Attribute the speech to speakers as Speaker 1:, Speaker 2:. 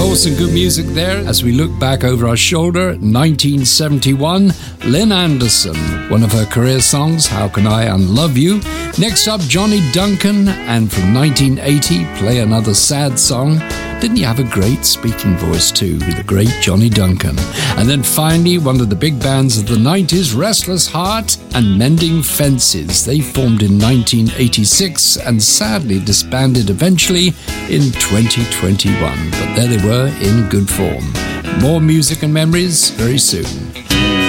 Speaker 1: course, some good music there as we look back over our shoulder. 1971, Lynn Anderson, one of her career songs, How Can I Unlove You? Next up, Johnny Duncan, and from 1980, play another sad song. Didn't he have a great speaking voice too, the great Johnny Duncan? And then finally, one of the big bands of the 90s, Restless Heart and Mending Fences. They formed in 1986 and sadly disbanded eventually in 2021. But there they were in good form. More music and memories very soon.